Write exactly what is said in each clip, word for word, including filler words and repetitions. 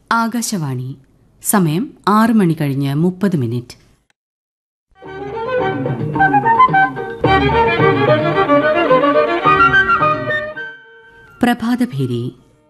ആകാശവാണി. സമയം ആറ് മണി കഴിഞ്ഞ് മുപ്പത് മിനിറ്റ്. പ്രഭാതഭേരി.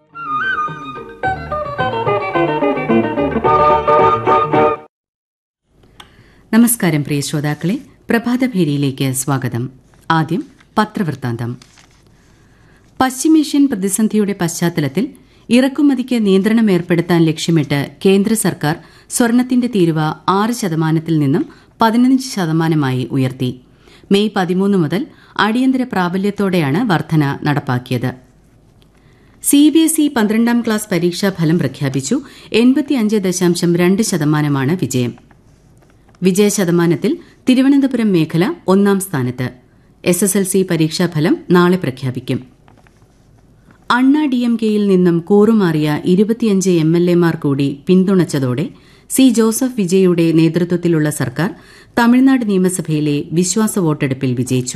നമസ്കാരം പ്രിയ ശ്രോതാക്കളെ, പ്രഭാതഭേരിയിലേക്ക് സ്വാഗതം. ആദ്യം പത്രവൃത്താന്തം. പശ്ചിമേഷ്യൻ പ്രതിസന്ധിയുടെ പശ്ചാത്തലത്തിൽ ഇറക്കുമതിക്ക് നിയന്ത്രണം ഏർപ്പെടുത്താൻ ലക്ഷ്യമിട്ട് കേന്ദ്ര സർക്കാർ സ്വർണത്തിന്റെ തീരുവ ആറ് ശതമാനത്തിൽ നിന്നും പതിനഞ്ച് ശതമാനമായി ഉയർത്തി. മെയ് പതിമൂന്ന് മുതൽ അടിയന്തര പ്രാബല്യത്തോടെയാണ് വർധന നടപ്പാക്കിയത്. സിബിഎസ്ഇ പന്ത്രണ്ടാം ക്ലാസ് പരീക്ഷാ ഫലം പ്രഖ്യാപിച്ചു. എൺപത്തിയഞ്ച് ദശാംശം രണ്ട് ശതമാനമാണ് വിജയം. വിജയശതമാനത്തിൽ തിരുവനന്തപുരം മേഖല ഒന്നാം സ്ഥാനത്ത്. എസ് എസ് എൽ സി പരീക്ഷാഫലം നാളെ പ്രഖ്യാപിക്കും. അണ്ണാ ഡി എം കെയിൽ നിന്നും കൂറുമാറിയ ഇരുപത്തിയഞ്ച് എം എൽ എമാർ കൂടി പിന്തുണച്ചതോടെ സി ജോസഫ് വിജയുടെ നേതൃത്വത്തിലുള്ള സർക്കാർ തമിഴ്നാട് നിയമസഭയിലെ വിശ്വാസ വോട്ടെടുപ്പിൽ വിജയിച്ചു.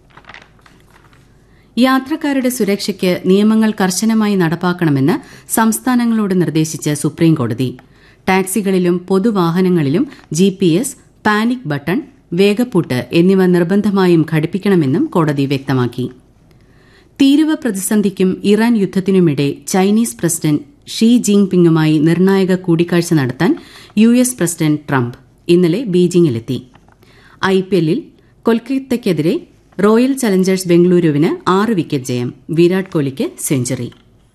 യാത്രക്കാരുടെ സുരക്ഷയ്ക്ക് നിയമങ്ങൾ കർശനമായി നടപ്പാക്കണമെന്ന് സംസ്ഥാനങ്ങളോട് നിർദ്ദേശിച്ച് സുപ്രീംകോടതി. ടാക്സികളിലും പൊതുവാഹനങ്ങളിലും G P S, panic button, വേഗപ്പൂട്ട് എന്നിവ നിർബന്ധമായും ഘടിപ്പിക്കണമെന്നും കോടതി വ്യക്തമാക്കി. തീരുവ പ്രതിസന്ധിക്കും ഇറാൻ യുദ്ധത്തിനുമിടെ ചൈനീസ് പ്രസിഡന്റ് ഷീ ജിങ് പിങ്ങുമായി നിർണായക കൂടിക്കാഴ്ച നടത്താൻ യു എസ് പ്രസിഡന്റ് ട്രംപ് ഇന്നലെ ബീജിംഗിലെത്തി. ഐ പി എല്ലിൽ കൊൽക്കത്തയ്ക്കെതിരെ റോയൽ ചലഞ്ചേഴ്സ് ബംഗളൂരുവിന് ആറ് വിക്കറ്റ് ജയം. വിരാട് കോഹ്ലിക്ക് സെഞ്ചുറി.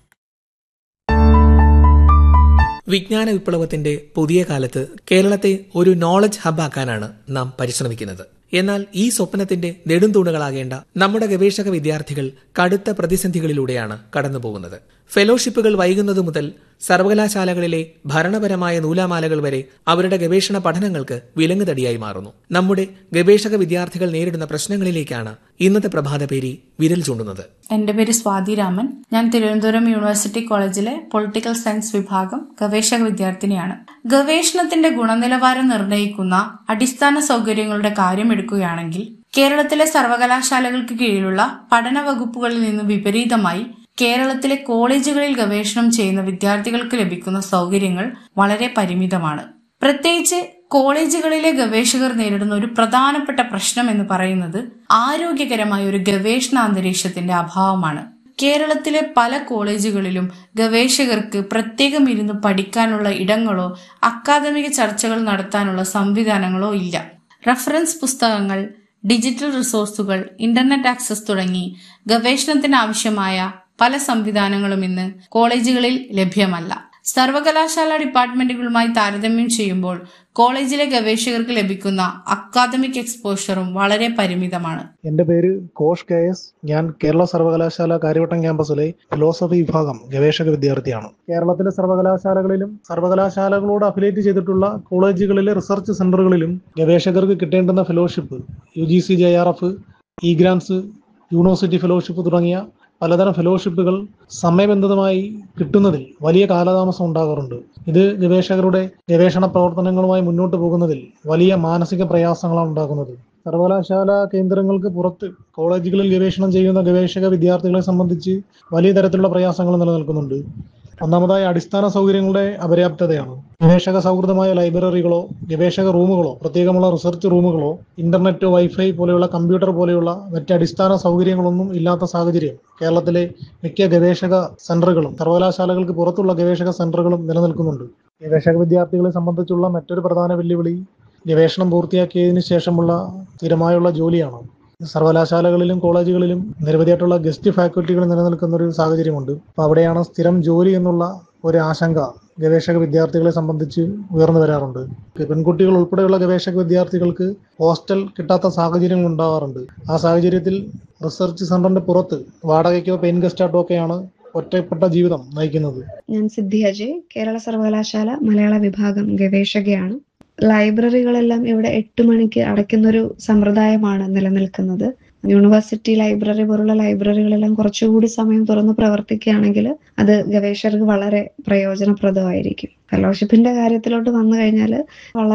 വിജ്ഞാന വിപ്ലവത്തിന്റെ പുതിയ കാലത്ത് കേരളത്തെ ഒരു നോളജ് ഹബ്ബാക്കാനാണ് നാം പരിശ്രമിക്കുന്നത്. എന്നാൽ ഈ സ്വപ്നത്തിന്റെ നെടുംതൂണുകളാകേണ്ട നമ്മുടെ ഗവേഷക വിദ്യാർത്ഥികൾ കടുത്ത പ്രതിസന്ധികളിലൂടെയാണ് കടന്നുപോകുന്നത്. ഫെലോഷിപ്പുകൾ വൈകുന്നതു മുതൽ സർവകലാശാലകളിലെ ഭരണപരമായ നൂലാമാലകൾ വരെ അവരുടെ ഗവേഷണ പഠനങ്ങൾക്ക് വിലങ്ങുതടിയായി മാറുന്നു. നമ്മുടെ ഗവേഷക വിദ്യാർത്ഥികൾ നേരിടുന്ന പ്രശ്നങ്ങളിലേക്കാണ് ഇന്നത്തെ പ്രഭാതപേരി വിരൽ ചൂണ്ടുന്നത്. എന്റെ പേര് സ്വാതി രാമൻ. ഞാൻ തിരുവനന്തപുരം യൂണിവേഴ്സിറ്റി കോളേജിലെ പൊളിറ്റിക്കൽ സയൻസ് വിഭാഗം ഗവേഷക വിദ്യാർത്ഥിനിയാണ്. ഗവേഷണത്തിന്റെ ഗുണനിലവാരം നിർണ്ണയിക്കുന്ന അടിസ്ഥാന സൗകര്യങ്ങളുടെ കാര്യം എടുക്കുകയാണെങ്കിൽ കേരളത്തിലെ സർവകലാശാലകൾക്ക് കീഴിലുള്ള പഠന വകുപ്പുകളിൽ നിന്ന് വിപരീതമായി കേരളത്തിലെ കോളേജുകളിൽ ഗവേഷണം ചെയ്യുന്ന വിദ്യാർത്ഥികൾക്ക് ലഭിക്കുന്ന സൗകര്യങ്ങൾ വളരെ പരിമിതമാണ്. പ്രത്യേകിച്ച് കോളേജുകളിലെ ഗവേഷകർ നേരിടുന്ന ഒരു പ്രധാനപ്പെട്ട പ്രശ്നം എന്ന് പറയുന്നത് ആരോഗ്യകരമായ ഒരു ഗവേഷണ അന്തരീക്ഷത്തിന്റെ അഭാവമാണ്. കേരളത്തിലെ പല കോളേജുകളിലും ഗവേഷകർക്ക് പ്രത്യേകം ഇരുന്ന് പഠിക്കാനുള്ള ഇടങ്ങളോ അക്കാദമിക ചർച്ചകൾ നടത്താനുള്ള സംവിധാനങ്ങളോ ഇല്ല. റഫറൻസ് പുസ്തകങ്ങൾ, ഡിജിറ്റൽ റിസോഴ്സുകൾ, ഇന്റർനെറ്റ് ആക്സസ് തുടങ്ങി ഗവേഷണത്തിന് ആവശ്യമായ പല സംവിധാനങ്ങളും ഇന്ന് കോളേജുകളിൽ ലഭ്യമല്ല. സർവകലാശാല ഡിപ്പാർട്ട്മെന്റുകളുമായി താരതമ്യം ചെയ്യുമ്പോൾ കോളേജിലെ ഗവേഷകർക്ക് ലഭിക്കുന്ന അക്കാദമിക് എക്സ്പോഷറും വളരെ പരിമിതമാണ്. എന്റെ പേര് കോഷ് കെ എസ്. ഞാൻ കേരള സർവകലാശാല കാര്യവട്ടം ക്യാമ്പസിലെ ഫിലോസഫി വിഭാഗം ഗവേഷക വിദ്യാർത്ഥിയാണ്. കേരളത്തിലെ സർവകലാശാലകളിലും സർവകലാശാലകളോട് അഫിലിയേറ്റ് ചെയ്തിട്ടുള്ള കോളേജുകളിലെ research സെന്ററുകളിലും ഗവേഷകർക്ക് കിട്ടേണ്ടുന്ന fellowship, U G C J R F, E grants, university fellowship തുടങ്ങിയ പലതരം ഫെലോഷിപ്പുകൾ സമയബന്ധിതമായി കിട്ടുന്നതിൽ വലിയ കാലതാമസം ഉണ്ടാകാറുണ്ട്. ഇത് ഗവേഷകരുടെ ഗവേഷണ പ്രവർത്തനങ്ങളുമായി മുന്നോട്ട് പോകുന്നതിൽ വലിയ മാനസിക പ്രയാസങ്ങളാണ് ഉണ്ടാക്കുന്നത്. സർവകലാശാല കേന്ദ്രങ്ങൾക്ക് പുറത്ത് കോളേജുകളിൽ ഗവേഷണം ചെയ്യുന്ന ഗവേഷക വിദ്യാർത്ഥികളെ സംബന്ധിച്ച് വലിയ തരത്തിലുള്ള പ്രയാസങ്ങൾ നിലനിൽക്കുന്നുണ്ട്. ഒന്നാമതായി അടിസ്ഥാന സൗകര്യങ്ങളുടെ അപര്യാപ്തതയാണ്. ഗവേഷക സൗഹൃദമായ ലൈബ്രറികളോ ഗവേഷക റൂമുകളോ പ്രത്യേകമുള്ള റിസർച്ച് റൂമുകളോ ഇന്റർനെറ്റ്, വൈഫൈ പോലെയുള്ള കമ്പ്യൂട്ടർ പോലെയുള്ള മറ്റ് അടിസ്ഥാന സൗകര്യങ്ങളൊന്നും ഇല്ലാത്ത സാഹചര്യം കേരളത്തിലെ മിക്ക ഗവേഷക സെന്ററുകളും സർവകലാശാലകൾക്ക് പുറത്തുള്ള ഗവേഷക സെന്ററുകളും നിലനിൽക്കുന്നുണ്ട്. ഗവേഷക വിദ്യാർത്ഥികളെ സംബന്ധിച്ചുള്ള മറ്റൊരു പ്രധാന വെല്ലുവിളി ഗവേഷണം പൂർത്തിയാക്കിയതിനു ശേഷമുള്ള സ്ഥിരമായുള്ള ജോലിയാണ്. സർവകലാശാലകളിലും കോളേജുകളിലും നിരവധിയായിട്ടുള്ള ഗസ്റ്റ് ഫാക്കൽറ്റികൾ നിലനിൽക്കുന്ന ഒരു സാഹചര്യമുണ്ട്. അപ്പോൾ അവിടെയാണ് സ്ഥിരം ജോലി എന്നുള്ള ഒരു ആശങ്ക ഗവേഷക വിദ്യാർത്ഥികളെ സംബന്ധിച്ച് ഉയർന്നു വരാറുണ്ട്. പെൺകുട്ടികൾ ഉൾപ്പെടെയുള്ള ഗവേഷക വിദ്യാർത്ഥികൾക്ക് ഹോസ്റ്റൽ കിട്ടാത്ത സാഹചര്യം ഉണ്ടാവാറുണ്ട്. ആ സാഹചര്യത്തിൽ റിസർച്ച് സെന്ററിന്റെ പുറത്ത് വാടകയ്ക്കോ പെയിൻ ഗസ്റ്റായിട്ടോ ഒക്കെയാണ് ഒറ്റപ്പെട്ട ജീവിതം നയിക്കുന്നത്. ഞാൻ സിദ്ധി അജയ്, കേരള സർവകലാശാല മലയാള വിഭാഗം ഗവേഷകയാണ്. ലൈബ്രറികളെല്ലാം ഇവിടെ എട്ട് മണിക്ക് അടയ്ക്കുന്നൊരു സമ്പ്രദായമാണ് നിലനിൽക്കുന്നത്. യൂണിവേഴ്സിറ്റി ലൈബ്രറി പോലുള്ള ലൈബ്രറികളെല്ലാം കുറച്ചുകൂടി സമയം തുറന്ന് പ്രവർത്തിക്കുകയാണെങ്കിൽ അത് ഗവേഷകർക്ക് വളരെ പ്രയോജനപ്രദമായിരിക്കും. ഫെലോഷിപ്പിന്റെ കാര്യത്തിലോട്ട് വന്നു കഴിഞ്ഞാൽ വളരെ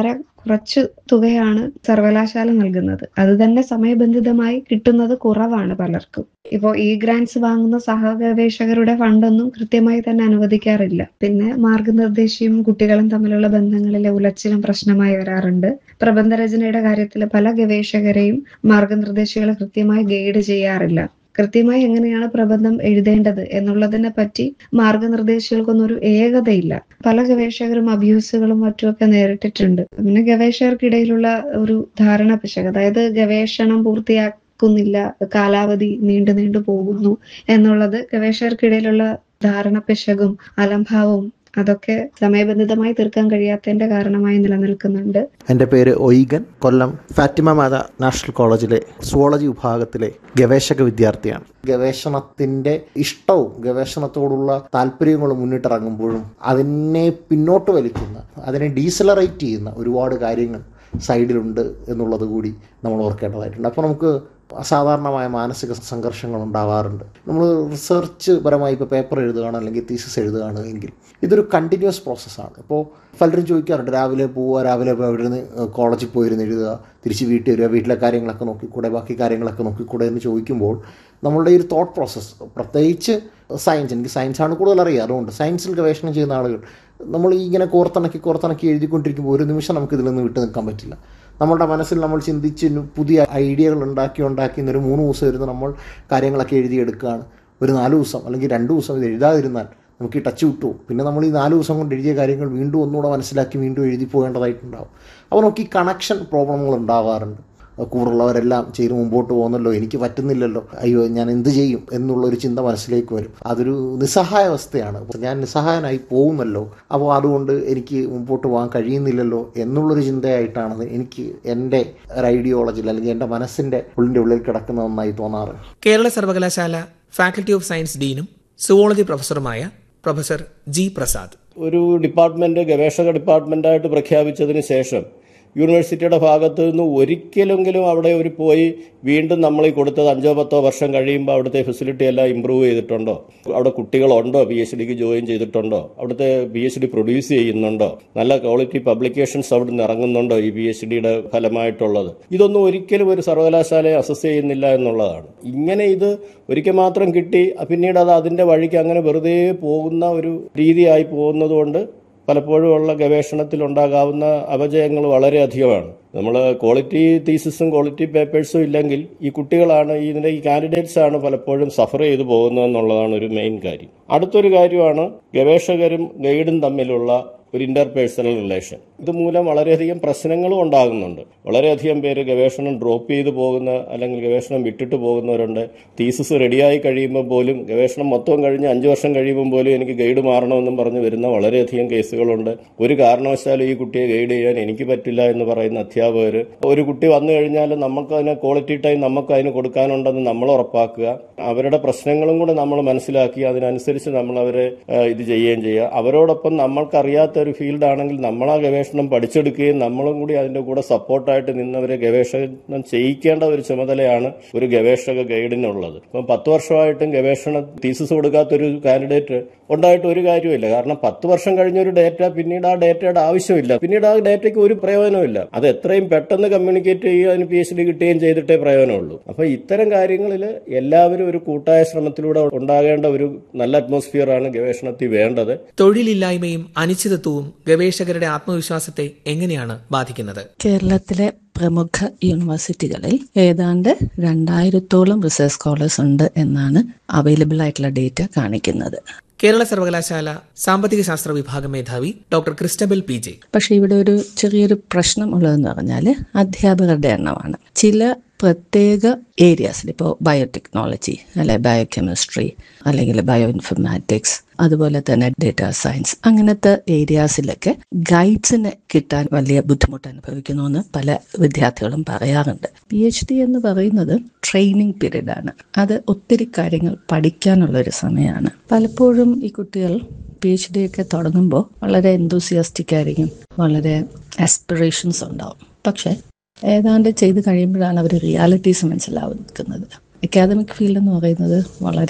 കുറച്ച് തുകയാണ് സർവകലാശാല നൽകുന്നത്. അത് തന്നെ സമയബന്ധിതമായി കിട്ടുന്നത് കുറവാണ് പലർക്കും. ഇപ്പോൾ ഈ ഗ്രാന്റ്സ് വാങ്ങുന്ന സഹഗവേഷകരുടെ ഫണ്ടൊന്നും കൃത്യമായി തന്നെ അനുവദിക്കാറില്ല. പിന്നെ മാർഗനിർദ്ദേശിയും കുട്ടികളും തമ്മിലുള്ള ബന്ധങ്ങളിലെ ഉലച്ചിലും പ്രശ്നമായി വരാറുണ്ട്. പ്രബന്ധരചനയുടെ കാര്യത്തിൽ പല ഗവേഷകരെയും മാർഗനിർദ്ദേശികൾ കൃത്യമായി ഗൈഡ് ചെയ്യാറില്ല. കൃത്യമായി എങ്ങനെയാണ് പ്രബന്ധം എഴുതേണ്ടത് എന്നുള്ളതിനെ പറ്റി മാർഗനിർദ്ദേശികൾക്കൊന്നും ഒരു ഏകതയില്ല. പല ഗവേഷകരും അബ്യൂസുകളും മറ്റുമൊക്കെ നേരിട്ടിട്ടുണ്ട്. പിന്നെ ഗവേഷകർക്കിടയിലുള്ള ഒരു ധാരണ പിശക്, അതായത് ഗവേഷണം പൂർത്തിയാക്കുന്നില്ല, കാലാവധി നീണ്ടു നീണ്ടു പോകുന്നു എന്നുള്ളത് ഗവേഷകർക്കിടയിലുള്ള ധാരണ പിശകും അലംഭാവവും അതൊക്കെ സമയബന്ധിതമായി തീർക്കാൻ കഴിയാത്തതിന്റെ കാരണമായി നിലനിൽക്കുന്നുണ്ട്. എൻ്റെ പേര് ഒയ്ഗൻ. കൊല്ലം ഫാത്തിമ മാത നാഷണൽ കോളേജിലെ സുവോളജി വിഭാഗത്തിലെ ഗവേഷക വിദ്യാർത്ഥിയാണ്. ഗവേഷണത്തിൻ്റെ ഇഷ്ടവും ഗവേഷണത്തോടുള്ള താല്പര്യങ്ങളും മുന്നിട്ടിറങ്ങുമ്പോഴും അതിനെ പിന്നോട്ട് വലിക്കുന്ന, അതിനെ ഡീസലറേറ്റ് ചെയ്യുന്ന ഒരുപാട് കാര്യങ്ങൾ സൈഡിലുണ്ട് എന്നുള്ളത് കൂടി നമ്മൾ ഓർക്കേണ്ടതായിട്ടുണ്ട്. അപ്പോൾ നമുക്ക് അസാധാരണമായ മാനസിക സംഘർഷങ്ങൾ ഉണ്ടാവാറുണ്ട്. നമ്മൾ റിസർച്ച് പരമായി ഇപ്പോൾ പേപ്പർ എഴുതുകയാണ് അല്ലെങ്കിൽ തീസിസ് എഴുതുകയാണ് എങ്കിൽ ഇതൊരു കണ്ടിന്യൂസ് പ്രോസസ്സാണ്. ഇപ്പോൾ പലരും ചോദിക്കാറുണ്ട്, രാവിലെ പോവുക, രാവിലെ അവിടെ നിന്ന് കോളേജിൽ പോയിരുന്ന് എഴുതുക, തിരിച്ച് വീട്ടിൽ വരിക, വീട്ടിലെ കാര്യങ്ങളൊക്കെ നോക്കിക്കൂടെ, ബാക്കി കാര്യങ്ങളൊക്കെ നോക്കിക്കൂടെ എന്ന് ചോദിക്കുമ്പോൾ നമ്മളുടെ ഈ ഒരു തോട്ട് പ്രോസസ്സ്, പ്രത്യേകിച്ച് സയൻസ്, എനിക്ക് സയൻസാണ് കൂടുതൽ അറിയുക, അതുകൊണ്ട് സയൻസിൽ ഗവേഷണം ചെയ്യുന്ന ആളുകൾ നമ്മൾ ഇങ്ങനെ കോർത്തിണക്കി കോർത്തിണക്കി എഴുതിക്കൊണ്ടിരിക്കുമ്പോൾ ഒരു നിമിഷം നമുക്കിതിൽ നിന്ന് വിട്ടു നിൽക്കാൻ പറ്റില്ല. നമ്മളുടെ മനസ്സിൽ നമ്മൾ ചിന്തിച്ച് പുതിയ ഐഡിയകൾ ഉണ്ടാക്കി ഉണ്ടാക്കി ഒരു മൂന്ന് ദിവസം ഇരുന്ന് നമ്മൾ കാര്യങ്ങളൊക്കെ എഴുതിയെടുക്കുകയാണ്. ഒരു നാല് ദിവസം അല്ലെങ്കിൽ രണ്ട് ദിവസം ഇത് എഴുതാതിരുന്നാൽ നമുക്ക് ഈ ടച്ച് വിട്ടു. പിന്നെ നമ്മൾ ഈ നാല് ദിവസം കൊണ്ട് എഴുതിയ കാര്യങ്ങൾ വീണ്ടും ഒന്നുകൂടെ മനസ്സിലാക്കി വീണ്ടും എഴുതി പോകേണ്ടതായിട്ടുണ്ടാവും. അപ്പോൾ നമുക്ക് ഈ കണക്ഷൻ പ്രോബ്ലങ്ങൾ ഉണ്ടാവാറുണ്ട്. കൂടുള്ളവരെല്ലാം ചെയ്ത് മുമ്പോട്ട് പോകുന്നല്ലോ, എനിക്ക് പറ്റുന്നില്ലല്ലോ, അയ്യോ ഞാൻ എന്ത് ചെയ്യും എന്നുള്ളൊരു ചിന്ത മനസ്സിലേക്ക് വരും. അതൊരു നിസ്സഹായാവസ്ഥയാണ്. ഞാൻ നിസ്സഹായനായി പോകുമല്ലോ, അപ്പോൾ അതുകൊണ്ട് എനിക്ക് മുമ്പോട്ട് പോകാൻ കഴിയുന്നില്ലല്ലോ എന്നുള്ളൊരു ചിന്തയായിട്ടാണ് എനിക്ക് എൻ്റെ ഒരു ഐഡിയോളജിയിൽ അല്ലെങ്കിൽ എൻ്റെ മനസ്സിൻ്റെ ഉള്ളിൻ്റെ ഉള്ളിൽ കിടക്കുന്ന ഒന്നായി തോന്നാറ്. കേരള സർവകലാശാല faculty of science ഡീനും zoology പ്രൊഫസറുമായ professor G Prasad. ഒരു ഡിപ്പാർട്ട്മെന്റ് ഗവേഷക ഡിപ്പാർട്ട്മെന്റായിട്ട് പ്രഖ്യാപിച്ചതിന് ശേഷം യൂണിവേഴ്സിറ്റിയുടെ ഭാഗത്ത് നിന്ന് ഒരിക്കലെങ്കിലും അവിടെ ഒരു പോയി വീണ്ടും നമ്മൾ ഈ കൊടുത്തത് അഞ്ചോ പത്തോ വർഷം കഴിയുമ്പോൾ അവിടുത്തെ ഫെസിലിറ്റി എല്ലാം ഇമ്പ്രൂവ് ചെയ്തിട്ടുണ്ടോ, അവിടെ കുട്ടികളുണ്ടോ, പി എച്ച് ഡിക്ക് ജോയിൻ ചെയ്തിട്ടുണ്ടോ, അവിടുത്തെ പി എച്ച് ഡി പ്രൊഡ്യൂസ് ചെയ്യുന്നുണ്ടോ, നല്ല ക്വാളിറ്റി പബ്ലിക്കേഷൻസ് അവിടെ നിന്ന് ഇറങ്ങുന്നുണ്ടോ ഈ പി എച്ച് ഡിയുടെ ഫലമായിട്ടുള്ളത്, ഇതൊന്നും ഒരിക്കലും ഒരു സർവകലാശാലയെ അസസ് ചെയ്യുന്നില്ല എന്നുള്ളതാണ്. ഇങ്ങനെ ഇത് ഒരിക്കൽ മാത്രം കിട്ടി പിന്നീട് അത് അതിന്റെ വഴിക്ക് അങ്ങനെ വെറുതെ പോകുന്ന ഒരു രീതിയായി പോകുന്നതുകൊണ്ട് പലപ്പോഴും ഉള്ള ഗവേഷണത്തിൽ ഉണ്ടാകാവുന്ന അപജയങ്ങൾ വളരെയധികമാണ്. നമ്മൾ ക്വാളിറ്റി തീസിസും ക്വാളിറ്റി പേപ്പേഴ്സും ഇല്ലെങ്കിൽ ഈ കുട്ടികളാണ് ഇതിന്റെ ഈ കാൻഡിഡേറ്റ്സ് ആണ് പലപ്പോഴും സഫർ ചെയ്തു പോകുന്നതെന്നുള്ളതാണ് ഒരു മെയിൻ കാര്യം. അടുത്തൊരു കാര്യമാണ് ഗവേഷകരും ഗൈഡും തമ്മിലുള്ള ഒരു ഇന്റർപേഴ്സണൽ റിലേഷൻ. ഇതുമൂലം വളരെയധികം പ്രശ്നങ്ങളും ഉണ്ടാകുന്നുണ്ട്. വളരെയധികം പേര് ഗവേഷണം ഡ്രോപ്പ് ചെയ്തു പോകുന്ന അല്ലെങ്കിൽ ഗവേഷണം വിട്ടിട്ട് പോകുന്നവരുണ്ട്. തീസിസ് റെഡിയായി കഴിയുമ്പോൾ പോലും ഗവേഷണം മൊത്തം കഴിഞ്ഞ് അഞ്ചു വർഷം കഴിയുമ്പോൾ പോലും എനിക്ക് ഗൈഡ് മാറണമെന്നും പറഞ്ഞ് വരുന്ന വളരെയധികം കേസുകളുണ്ട്. ഒരു കാരണവശാലും ഈ കുട്ടിയെ ഗൈഡ് ചെയ്യാൻ എനിക്ക് പറ്റില്ല എന്ന് പറയുന്ന അധ്യാപകർ. ഒരു കുട്ടി വന്നു കഴിഞ്ഞാൽ നമുക്ക് അതിന് ക്വാളിറ്റി ടൈം നമുക്ക് അതിന് കൊടുക്കാനുണ്ടെന്ന് നമ്മൾ ഉറപ്പാക്കുക. അവരുടെ പ്രശ്നങ്ങളും കൂടെ നമ്മൾ മനസ്സിലാക്കി അതിനനുസരിച്ച് നമ്മൾ അവരെ ഇത് ചെയ്യുകയും ചെയ്യുക. അവരോടൊപ്പം നമ്മൾക്കറിയാത്ത ഒരു ഫീൽഡ് ആണെങ്കിൽ നമ്മൾ ആ ഗവേഷണം പഠിച്ചെടുക്കുകയും നമ്മളും കൂടി അതിന്റെ കൂടെ സപ്പോർട്ടായിട്ട് നിന്നവരെ ഗവേഷണം ചെയ്യിക്കേണ്ട ഒരു ചുമതലയാണ് ഒരു ഗവേഷക ഗൈഡിനുള്ളത്. ഇപ്പം പത്ത് വർഷമായിട്ടും ഗവേഷണ തീസിസ് കൊടുക്കാത്തൊരു കാൻഡിഡേറ്റ് ഉണ്ടായിട്ട് ഒരു കാര്യമില്ല. കാരണം പത്ത് വർഷം കഴിഞ്ഞൊരു ഡേറ്റ പിന്നീട് ആ ഡേറ്റയുടെ ആവശ്യമില്ല, പിന്നീട് ആ ഡേറ്റയ്ക്ക് ഒരു പ്രയോജനമില്ല. അത് എത്രയും പെട്ടെന്ന് കമ്മ്യൂണിക്കേറ്റ് ചെയ്യുക, അതിന് പി എച്ച് ഡി കിട്ടുകയും ചെയ്തിട്ടേ പ്രയോജനമുള്ളൂ. അപ്പൊ ഇത്തരം കാര്യങ്ങളിൽ എല്ലാവരും ഒരു കൂട്ടായ ശ്രമത്തിലൂടെ ഉണ്ടാകേണ്ട ഒരു നല്ല അറ്റ്മോസ്ഫിയർ ആണ് ഗവേഷണത്തിൽ വേണ്ടത്. തൊഴിലില്ലായ്മയും അനിശ്ചിതത്വവും ഗവേഷകരുടെ ആത്മവിശ്വാസത്തെ എങ്ങനെയാണ് ബാധിക്കുന്നത്? കേരളത്തിലെ പ്രമുഖ യൂണിവേഴ്സിറ്റികളിൽ ഏതാണ്ട് രണ്ടായിരത്തോളം റിസർച്ച് സ്കോളേഴ്സ് ഉണ്ട് എന്നാണ് അവൈലബിൾ ആയിട്ടുള്ള ഡേറ്റ കാണിക്കുന്നത്. കേരള സർവകലാശാല സാമ്പത്തിക ശാസ്ത്ര വിഭാഗം മേധാവി ഡോക്ടർ ക്രിസ്റ്റബൽ പി ജെ. പക്ഷെ ഇവിടെ ഒരു ചെറിയൊരു പ്രശ്നം ഉള്ളതെന്ന് പറഞ്ഞാൽ അധ്യാപകരുടെ എണ്ണമാണ്. ചില പ്രത്യേക ഏരിയാസിൽ, ഇപ്പോൾ ബയോടെക്നോളജി അല്ലെ ബയോകെമിസ്ട്രി അല്ലെങ്കിൽ ബയോ ഇൻഫർമാറ്റിക്സ്, അതുപോലെ തന്നെ ഡേറ്റാ സയൻസ്, അങ്ങനത്തെ ഏരിയാസിലൊക്കെ ഗൈഡ്സിനെ കിട്ടാൻ വലിയ ബുദ്ധിമുട്ട് അനുഭവിക്കുന്നു എന്ന് പല വിദ്യാർത്ഥികളും പറയാറുണ്ട്. പി എച്ച് ഡി എന്ന് പറയുന്നത് ട്രെയിനിങ് പീരീഡാണ്. അത് ഒത്തിരി കാര്യങ്ങൾ പഠിക്കാനുള്ളൊരു സമയമാണ്. പലപ്പോഴും ഈ കുട്ടികൾ പി എച്ച് ഡി ഒക്കെ തുടങ്ങുമ്പോൾ വളരെ എന്തൂസിയാസ്റ്റിക് ആയിരിക്കും, വളരെ ആസ്പിറേഷൻസ് ഉണ്ടാവും. പക്ഷെ ഏതാണ്ട് ചെയ്ത് കഴിയുമ്പോഴാണ് അവർ റിയാലിറ്റീസ് മനസ്സിലാവുന്നത്. അക്കാദമിക് ഫീൽഡ് എന്ന് പറയുന്നത് വളരെ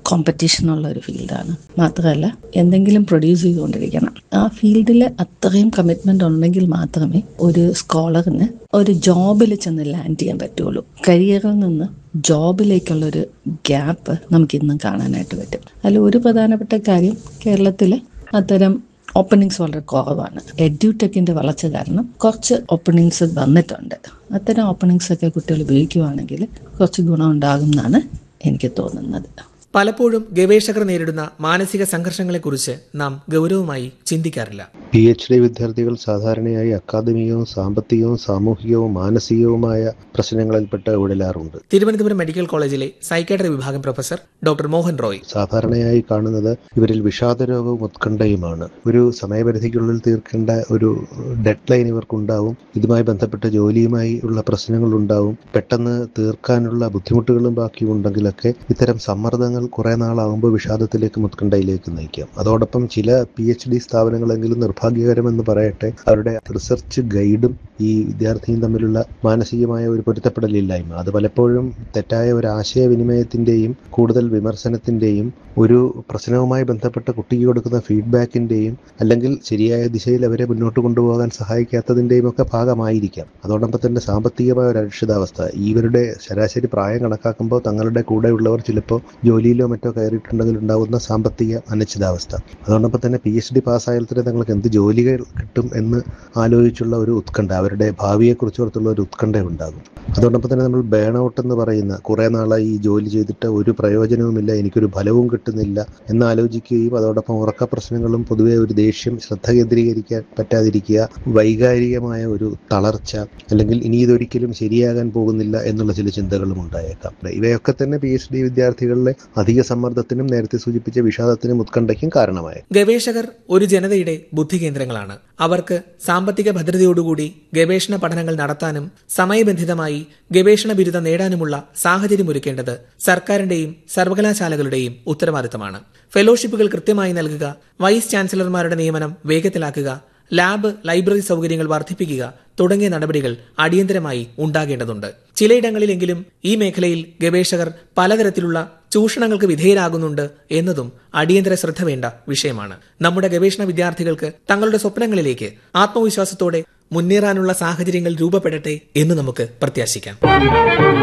കോമ്പറ്റീഷനുള്ള ഒരു ഫീൽഡാണ്. മാത്രമല്ല എന്തെങ്കിലും പ്രൊഡ്യൂസ് ചെയ്തുകൊണ്ടിരിക്കണം. ആ ഫീൽഡിൽ അത്രയും കമ്മിറ്റ്മെന്റ് ഉണ്ടെങ്കിൽ മാത്രമേ ഒരു സ്കോളറിന് ഒരു ജോബിൽ ചെന്ന് ലാൻഡ് ചെയ്യാൻ പറ്റുള്ളൂ. കരിയറിൽ നിന്ന് ജോബിലേക്കുള്ളൊരു ഗ്യാപ്പ് നമുക്കിന്നും കാണാനായിട്ട് പറ്റും. അതിൽ ഒരു പ്രധാനപ്പെട്ട കാര്യം, കേരളത്തിൽ അത്തരം ഓപ്പണിങ്സ് വളരെ കുറവാണ്. എഡ്യൂടെക്കിന്റെ വളർച്ച കാരണം കുറച്ച് ഓപ്പണിങ്സ് വന്നിട്ടുണ്ട്. അത്തരം ഓപ്പണിങ്സ് ഒക്കെ കുട്ടികൾ ഉപയോഗിക്കുകയാണെങ്കിൽ കുറച്ച് ഗുണം ഉണ്ടാകും എന്നാണ് എനിക്ക് തോന്നുന്നത്. പലപ്പോഴും ഗവേഷകർ നേരിടുന്ന മാനസിക സംഘർഷങ്ങളെക്കുറിച്ച് നാം ഗൗരവമായി ചിന്തിക്കാറില്ല. പി എച്ച് ഡി വിദ്യാർത്ഥികൾ സാധാരണയായി അക്കാദമികവും സാമ്പത്തികവും സാമൂഹികവും മാനസികവുമായ പ്രശ്നങ്ങളിൽപ്പെട്ട് ഉടലാറുണ്ട്. തിരുവനന്തപുരം മെഡിക്കൽ കോളേജിലെ സൈക്കാട്രി വിഭാഗം പ്രൊഫസർ ഡോക്ടർ മോഹൻ റോയ് സാധാരണയായി കാണുന്നത് ഇവരിൽ വിഷാദരോഗവും ഉത്കണ്ഠയുമാണ്. ഒരു സമയപരിധിക്കുള്ളിൽ തീർക്കേണ്ട ഒരു ഡെഡ് ലൈൻ ഇവർക്കുണ്ടാവും. ഇതുമായി ബന്ധപ്പെട്ട് ജോലിയുമായി ഉള്ള പ്രശ്നങ്ങളുണ്ടാവും. പെട്ടെന്ന് തീർക്കാനുള്ള ബുദ്ധിമുട്ടുകളും ബാക്കിയുണ്ടെങ്കിലൊക്കെ ഇത്തരം സമ്മർദ്ദങ്ങൾ കുറെ നാളാകുമ്പോൾ വിഷാദത്തിലേക്കും ഉത്കണ്ഠയിലേക്ക് നയിക്കാം. അതോടൊപ്പം ചില പി എച്ച് ഡി സ്ഥാപനങ്ങളെങ്കിലും നിർഭാഗ്യകരമെന്ന് പറയട്ടെ, അവരുടെ റിസർച്ച് ഗൈഡും ഈ വിദ്യാർത്ഥിയും തമ്മിലുള്ള മാനസികമായ ഒരു പൊരുത്തപ്പെടലില്ലായ്മ, അത് പലപ്പോഴും തെറ്റായ ഒരു ആശയവിനിമയത്തിന്റെയും കൂടുതൽ വിമർശനത്തിന്റെയും ഒരു പ്രശ്നവുമായി ബന്ധപ്പെട്ട കുട്ടിക്ക് കൊടുക്കുന്ന ഫീഡ്ബാക്കിന്റെയും അല്ലെങ്കിൽ ശരിയായ ദിശയിൽ അവരെ മുന്നോട്ട് കൊണ്ടുപോകാൻ സഹായിക്കാത്തതിന്റെയും ഒക്കെ ഭാഗമായിരിക്കാം. അതോടൊപ്പം തന്നെ സാമ്പത്തികമായ ഒരു അരക്ഷിതാവസ്ഥ, ഇവരുടെ ശരാശരി പ്രായം കണക്കാക്കുമ്പോൾ തങ്ങളുടെ കൂടെയുള്ളവർ ചിലപ്പോൾ ജോലിയിലോ മറ്റോ കയറിയിട്ടുണ്ടെങ്കിൽ ഉണ്ടാകുന്ന സാമ്പത്തിക അനിശ്ചിതാവസ്ഥ, അതോടൊപ്പം തന്നെ പി എച്ച് ഡി പാസ്സായാൽ തന്നെ തങ്ങൾക്ക് എന്ത് ജോലികൾ കിട്ടും എന്ന് ആലോചിച്ചുള്ള ഒരു ഉത്കണ്ഠ, അവരുടെ ഭാവിയെക്കുറിച്ചുള്ള ഒരു ഉത്കണ്ഠ ഉണ്ടാകും. അതോടൊപ്പം തന്നെ നമ്മൾ ബേൺ ഔട്ട് എന്ന് പറയുന്ന കുറേ നാളായി ഈ ജോലി ചെയ്തിട്ട് ഒരു പ്രയോജനവുമില്ല, എനിക്കൊരു ഫലവും കിട്ടുന്നില്ല എന്നാലോചിക്കുകയും അതോടൊപ്പം ഉറക്ക പ്രശ്നങ്ങളും പൊതുവെ ഒരു ദേഷ്യം, ശ്രദ്ധ കേന്ദ്രീകരിക്കാൻ പറ്റാതിരിക്കുക, വൈകാരികമായ ഒരു തളർച്ച, അല്ലെങ്കിൽ ഇനി ഇതൊരിക്കലും ശരിയാകാൻ പോകുന്നില്ല എന്നുള്ള ചില ചിന്തകളും ഉണ്ടായേക്കാം. ഇവയൊക്കെ തന്നെ പി എച്ച് ഡി വിദ്യാർത്ഥികളിലെ അധിക സമ്മർദ്ദത്തിനും നേരത്തെ സൂചിപ്പിച്ച വിഷാദത്തിനും ഉത്കണ്ഠയ്ക്കും കാരണമായി. ഗവേഷകർ ഒരു ജനതയുടെ ബുദ്ധി കേന്ദ്രങ്ങളാണ്. അവർക്ക് സാമ്പത്തിക ഭദ്രതയോടുകൂടി ഗവേഷണ പഠനങ്ങൾ നടത്താനും സമയബന്ധിതമായി ഗവേഷണ ബിരുദം നേടാനുമുള്ള സാഹചര്യമൊരുക്കേണ്ടത് സർക്കാരിന്റെയും സർവകലാശാലകളുടെയും ഉത്തരവാദിത്തമാണ്. ഫെലോഷിപ്പുകൾ കൃത്യമായി നൽകുക, വൈസ് ചാൻസലർമാരുടെ നിയമനം വേഗത്തിലാക്കുക, ലാബ് ലൈബ്രറി സൗകര്യങ്ങൾ വർദ്ധിപ്പിക്കുക തുടങ്ങിയ നടപടികൾ അടിയന്തരമായി ഉണ്ടാകേണ്ടതുണ്ട്. ചിലയിടങ്ങളിലെങ്കിലും ഈ മേഖലയിൽ ഗവേഷകർ പലതരത്തിലുള്ള ചൂഷണങ്ങൾക്ക് വിധേയരാകുന്നുണ്ട് എന്നതും അടിയന്തര ശ്രദ്ധ വേണ്ട വിഷയമാണ്. നമ്മുടെ ഗവേഷണ വിദ്യാർത്ഥികൾക്ക് തങ്ങളുടെ സ്വപ്നങ്ങളിലേക്ക് ആത്മവിശ്വാസത്തോടെ മുന്നേറാനുള്ള സാഹചര്യങ്ങൾ രൂപപ്പെടട്ടെ എന്ന് നമുക്ക് പ്രത്യാശിക്കാം.